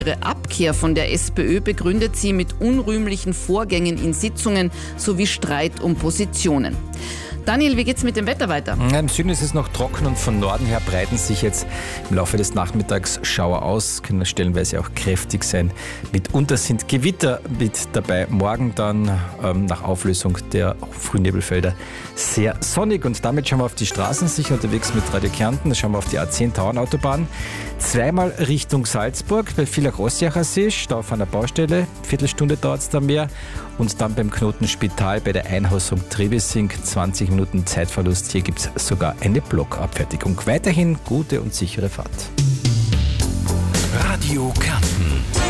Ihre Abkehr von der SPÖ begründet sie mit unrühmlichen Vorgängen in Sitzungen sowie Streit um Positionen. Daniel, wie geht's mit dem Wetter weiter? Im Süden ist es noch trocken und von Norden her breiten sich jetzt im Laufe des Nachmittags Schauer aus, können stellenweise auch kräftig sein. Mitunter sind Gewitter mit dabei. Morgen dann nach Auflösung der Frühnebelfelder sehr sonnig und damit schauen wir auf die Straßen, sicher unterwegs mit Radio Kärnten. Da schauen wir auf die A10 Tauernautobahn. Zweimal Richtung Salzburg, bei Villach-Rossiacher See, Stau auf einer Baustelle, Viertelstunde dauert es da mehr. Und dann beim Knoten Spital bei der Einhausung Trebissing 20 Minuten Zeitverlust. Hier gibt es sogar eine Blockabfertigung. Weiterhin gute und sichere Fahrt. Radio Kärnten.